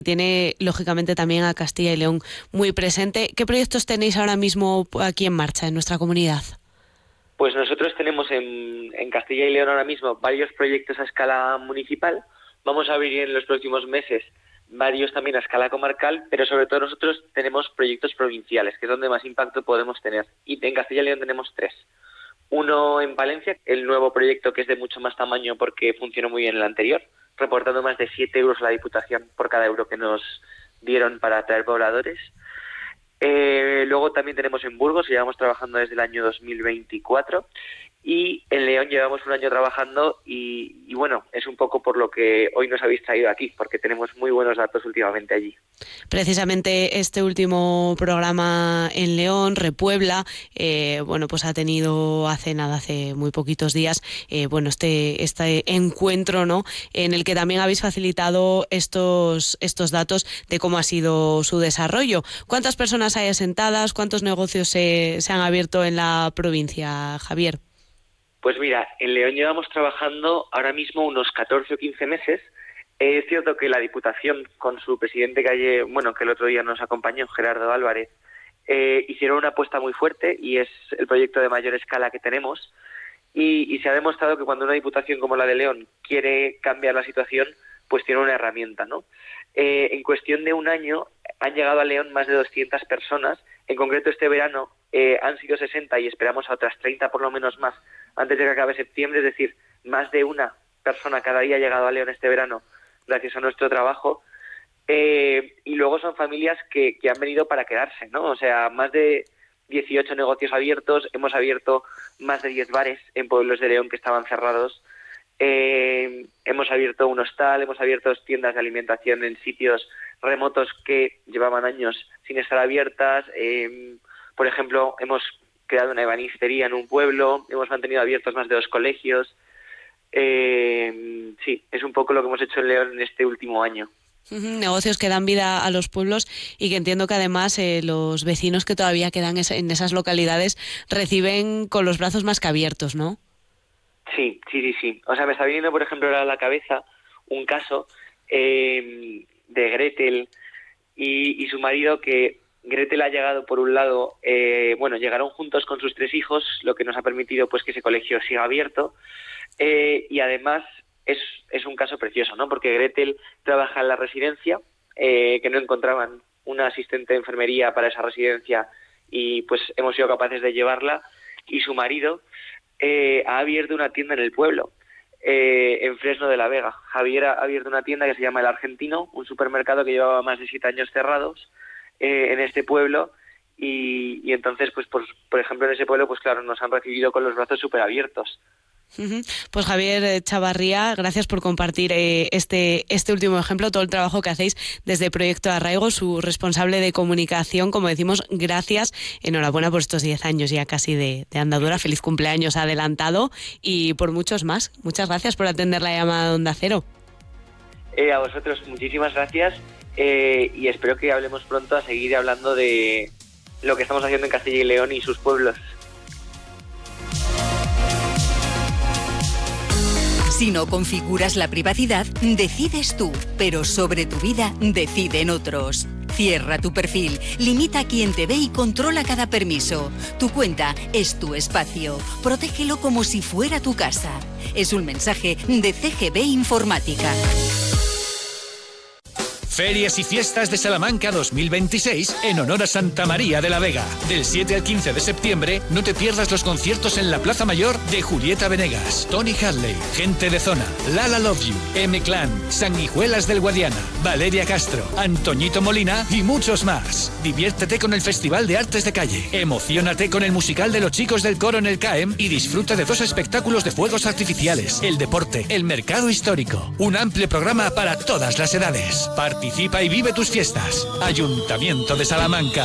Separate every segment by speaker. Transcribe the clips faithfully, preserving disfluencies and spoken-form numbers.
Speaker 1: Tiene, lógicamente, también a Castilla y León muy presente. ¿Qué proyectos tenéis ahora mismo aquí en marcha en nuestra comunidad?
Speaker 2: Pues nosotros tenemos en, en Castilla y León ahora mismo varios proyectos a escala municipal. Vamos a abrir en los próximos meses varios también a escala comarcal, pero sobre todo nosotros tenemos proyectos provinciales, que es donde más impacto podemos tener. Y en Castilla y León tenemos tres. Uno en Palencia, el nuevo proyecto que es de mucho más tamaño porque funcionó muy bien el anterior, reportando más de siete euros a la Diputación por cada euro que nos dieron para atraer pobladores. Eh, luego también tenemos en Burgos, que llevamos trabajando desde el año dos mil veinticuatro, y en León llevamos un año trabajando y, y bueno, es un poco por lo que hoy nos habéis traído aquí, porque tenemos muy buenos datos últimamente allí.
Speaker 1: Precisamente este último programa en León, Repuebla, eh, bueno, pues ha tenido hace nada, hace muy poquitos días, eh, bueno, este este encuentro, ¿no?, en el que también habéis facilitado estos estos datos de cómo ha sido su desarrollo. ¿Cuántas personas hay asentadas? ¿Cuántos negocios se, se han abierto en la provincia, Javier?
Speaker 2: Pues mira, en León llevamos trabajando ahora mismo unos catorce o quince meses. Es cierto que la Diputación, con su presidente Calle, bueno, que el otro día nos acompañó, Gerardo Álvarez, eh, hicieron una apuesta muy fuerte y es el proyecto de mayor escala que tenemos. Y, y se ha demostrado que cuando una Diputación como la de León quiere cambiar la situación, pues tiene una herramienta, ¿no? Eh, en cuestión de un año han llegado a León más de doscientas personas. En concreto este verano eh, han sido sesenta y esperamos a otras treinta por lo menos más antes de que acabe septiembre, es decir, más de una persona cada día ha llegado a León este verano gracias a nuestro trabajo, eh, y luego son familias que, que han venido para quedarse, ¿no? O sea, más de dieciocho negocios abiertos, hemos abierto más de diez bares en pueblos de León que estaban cerrados, eh, hemos abierto un hostal, hemos abierto tiendas de alimentación en sitios remotos que llevaban años sin estar abiertas, eh, por ejemplo, hemos creado una ebanistería en un pueblo, hemos mantenido abiertos más de dos colegios. Eh, sí, es un poco lo que hemos hecho en León en este último año.
Speaker 1: Uh-huh, negocios que dan vida a los pueblos y que entiendo que además eh, los vecinos que todavía quedan es, en esas localidades reciben con los brazos más que abiertos, ¿no?
Speaker 2: Sí, sí, sí, sí. O sea, me está viniendo, por ejemplo, ahora a la cabeza un caso eh, de Gretel y, y su marido, que Gretel ha llegado, por un lado, eh, bueno, llegaron juntos con sus tres hijos, lo que nos ha permitido pues que ese colegio siga abierto, eh, y además es, es un caso precioso, ¿no? Porque Gretel trabaja en la residencia, eh, que no encontraban una asistente de enfermería para esa residencia y pues hemos sido capaces de llevarla, y su marido eh, ha abierto una tienda en el pueblo, eh, en Fresno de la Vega. Javier ha abierto una tienda que se llama El Argentino, un supermercado que llevaba más de siete años cerrados, Eh, en este pueblo, y, y entonces pues por, por ejemplo en ese pueblo pues claro, nos han recibido con los brazos súper abiertos.
Speaker 1: Uh-huh. Pues Javier Chavarría, gracias por compartir eh, este este último ejemplo, todo el trabajo que hacéis desde Proyecto Arraigo, su responsable de comunicación, como decimos, gracias, enhorabuena por estos diez años ya casi de, de andadura, feliz cumpleaños adelantado y por muchos más. Muchas gracias por atender la llamada de Onda Cero.
Speaker 2: Eh, a vosotros muchísimas gracias. Eh, y espero que hablemos pronto a seguir hablando de lo que estamos haciendo en Castilla y León y sus pueblos.
Speaker 3: Si no configuras la privacidad, decides tú, pero sobre tu vida deciden otros. Cierra tu perfil, limita a quien te ve y controla cada permiso. Tu cuenta es tu espacio. Protégelo como si fuera tu casa. Es un mensaje de C G B Informática.
Speaker 4: Ferias y Fiestas de Salamanca dos mil veintiséis en honor a Santa María de la Vega. Del siete al quince de septiembre no te pierdas los conciertos en la Plaza Mayor de Julieta Venegas, Tony Hadley, Gente de Zona, Lala Love You, M-Clan, Sanguijuelas del Guadiana, Valeria Castro, Antoñito Molina y muchos más. Diviértete con el Festival de Artes de Calle, emociónate con el musical de los chicos del coro en el C A E M y disfruta de dos espectáculos de fuegos artificiales, el deporte, el mercado histórico. Un amplio programa para todas las edades. Participa y vive tus fiestas. Ayuntamiento de Salamanca.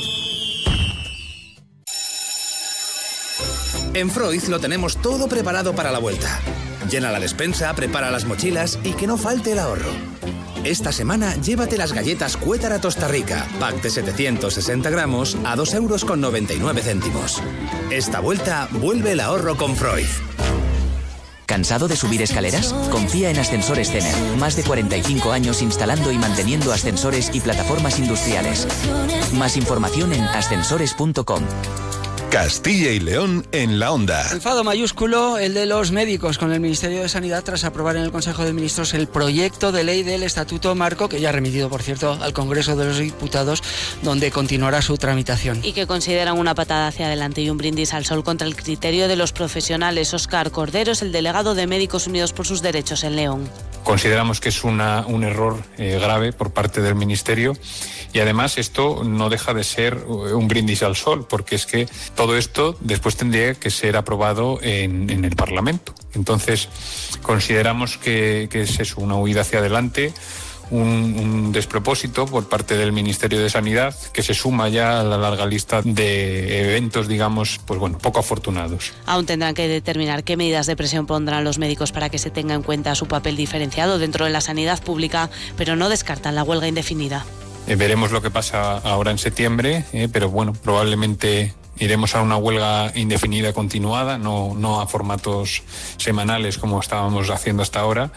Speaker 5: En Freud lo tenemos todo preparado para la vuelta. Llena la despensa, prepara las mochilas y que no falte el ahorro. Esta semana llévate las galletas Cuétara Tosta Rica, pack de setecientos sesenta gramos a dos euros con noventa y nueve céntimos. Esta vuelta vuelve el ahorro con Freud.
Speaker 6: ¿Cansado de subir escaleras? Confía en Ascensores Cener. Más de cuarenta y cinco años instalando y manteniendo ascensores y plataformas industriales. Más información en ascensores punto com.
Speaker 7: Castilla y León en la onda.
Speaker 8: Enfado mayúsculo el de los médicos con el Ministerio de Sanidad tras aprobar en el Consejo de Ministros el proyecto de ley del Estatuto Marco, que ya ha remitido, por cierto, al Congreso de los Diputados, donde continuará su tramitación.
Speaker 1: Y que consideran una patada hacia adelante y un brindis al sol contra el criterio de los profesionales. Óscar Cordero es el delegado de Médicos Unidos por sus Derechos en León.
Speaker 9: Consideramos que es una, un error eh, grave por parte del Ministerio y además esto no deja de ser un brindis al sol, porque es que todo esto después tendría que ser aprobado en, en el Parlamento. Entonces consideramos que, que es eso, una huida hacia adelante, un, un despropósito por parte del Ministerio de Sanidad, que se suma ya a la larga lista de eventos, digamos, pues bueno, poco afortunados.
Speaker 1: Aún tendrán que determinar qué medidas de presión pondrán los médicos para que se tenga en cuenta su papel diferenciado dentro de la sanidad pública, pero no descartan la huelga indefinida.
Speaker 9: Eh, veremos lo que pasa ahora en septiembre, eh, pero bueno, probablemente iremos a una huelga indefinida continuada, no, no a formatos semanales como estábamos haciendo hasta ahora.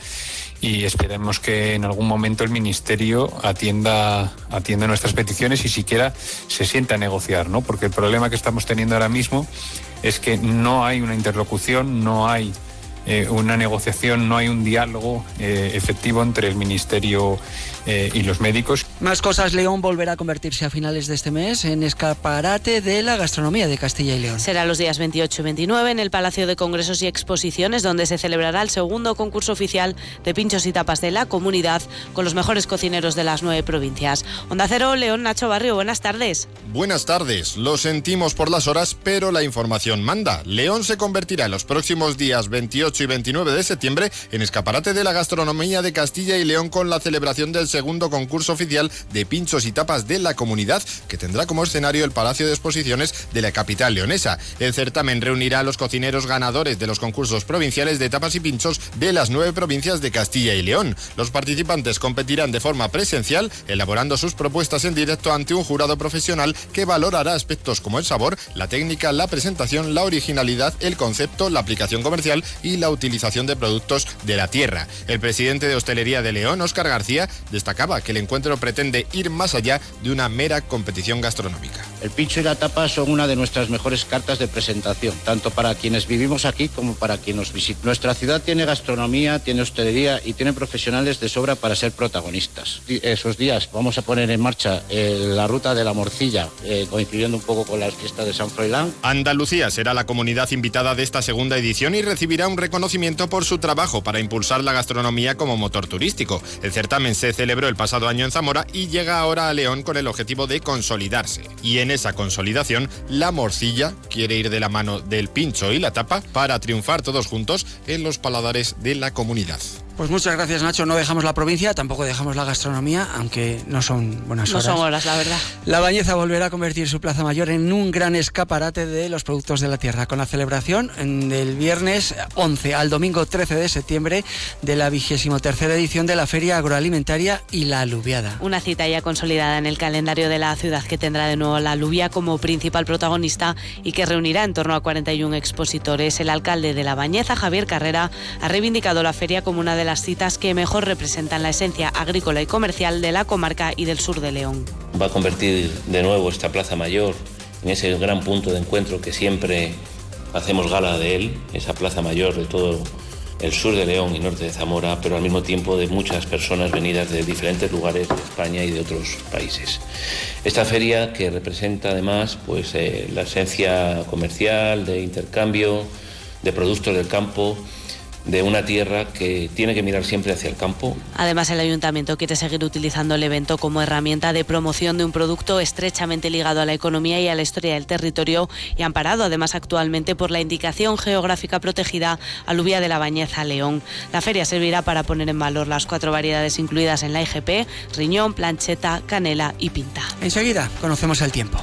Speaker 9: Y esperemos que en algún momento el Ministerio atienda, atienda nuestras peticiones y siquiera se sienta a negociar, ¿no? Porque el problema que estamos teniendo ahora mismo es que no hay una interlocución, no hay eh, una negociación, no hay un diálogo eh, efectivo entre el Ministerio eh, y los médicos.
Speaker 8: Más cosas, León volverá a convertirse a finales de este mes en escaparate de la gastronomía de Castilla y León.
Speaker 1: Será los días veintiocho y veintinueve en el Palacio de Congresos y Exposiciones, donde se celebrará el segundo concurso oficial de pinchos y tapas de la comunidad con los mejores cocineros de las nueve provincias. Onda Cero, León, Nacho Barrio, buenas tardes.
Speaker 10: Buenas tardes, lo sentimos por las horas, pero la información manda. León se convertirá en los próximos días veintiocho y veintinueve de septiembre en escaparate de la gastronomía de Castilla y León con la celebración del segundo concurso oficial de pinchos y tapas de la comunidad, que tendrá como escenario el Palacio de Exposiciones de la capital leonesa. El certamen reunirá a los cocineros ganadores de los concursos provinciales de tapas y pinchos de las nueve provincias de Castilla y León. Los participantes competirán de forma presencial, elaborando sus propuestas en directo ante un jurado profesional que valorará aspectos como el sabor, la técnica, la presentación, la originalidad, el concepto, la aplicación comercial y la utilización de productos de la tierra. El presidente de Hostelería de León, Óscar García, destacaba que el encuentro pretende ir más allá de una mera competición gastronómica.
Speaker 11: El pincho y la tapa son una de nuestras mejores cartas de presentación, tanto para quienes vivimos aquí como para quienes nos visitan. Nuestra ciudad tiene gastronomía, tiene hostelería y tiene profesionales de sobra para ser protagonistas. Esos días vamos a poner en marcha eh, la ruta de la morcilla, eh, coincidiendo un poco con las fiestas de San Froilán.
Speaker 10: Andalucía será la comunidad invitada de esta segunda edición y recibirá un reconocimiento por su trabajo para impulsar la gastronomía como motor turístico. El certamen se celebró el pasado año en Zamora y llega ahora a León con el objetivo de consolidarse. Y en esa consolidación, la morcilla quiere ir de la mano del pincho y la tapa para triunfar todos juntos en los paladares de la comunidad.
Speaker 8: Pues muchas gracias, Nacho. No dejamos la provincia, tampoco dejamos la gastronomía, aunque no son buenas horas.
Speaker 1: No son horas, la verdad.
Speaker 8: La Bañeza volverá a convertir su Plaza Mayor en un gran escaparate de los productos de la tierra, con la celebración del viernes once al domingo trece de septiembre de la vigésimo tercera edición de la Feria Agroalimentaria y la Alubiada.
Speaker 1: Una cita ya consolidada en el calendario de la ciudad, que tendrá de nuevo la alubia como principal protagonista y que reunirá en torno a cuarenta y uno expositores. El alcalde de La Bañeza, Javier Carrera, ha reivindicado la feria como una de las citas que mejor representan la esencia agrícola y comercial de la comarca y del sur de León.
Speaker 12: Va a convertir de nuevo esta Plaza Mayor en ese gran punto de encuentro que siempre hacemos gala de él, esa Plaza Mayor de todo el sur de León y norte de Zamora, pero al mismo tiempo de muchas personas venidas de diferentes lugares de España y de otros países. Esta feria, que representa además pues, eh, la esencia comercial, de intercambio, de productos del campo, de una tierra que tiene que mirar siempre hacia el campo.
Speaker 1: Además, el Ayuntamiento quiere seguir utilizando el evento como herramienta de promoción de un producto estrechamente ligado a la economía y a la historia del territorio y amparado además actualmente por la indicación geográfica protegida Alubia de la Bañeza, León. La feria servirá para poner en valor las cuatro variedades incluidas en la I G P: riñón, plancheta, canela y pinta.
Speaker 8: Enseguida conocemos el tiempo.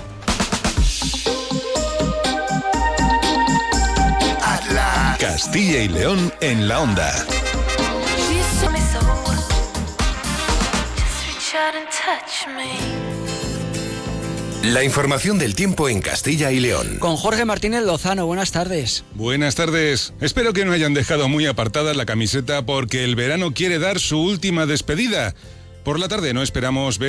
Speaker 7: Castilla y León en la onda. La información del tiempo en Castilla y León.
Speaker 8: Con Jorge Martínez Lozano, buenas tardes.
Speaker 13: Buenas tardes. Espero que no hayan dejado muy apartada la camiseta porque el verano quiere dar su última despedida. Por la tarde no esperamos ver